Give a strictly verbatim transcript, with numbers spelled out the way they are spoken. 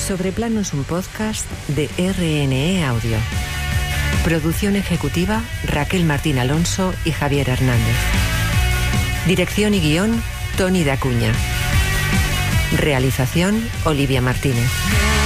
Sobreplano es un podcast de R N E Audio. Producción ejecutiva Raquel Martín Alonso y Javier Hernández. Dirección y guión Tony de Acuña. Realización Olivia Martínez.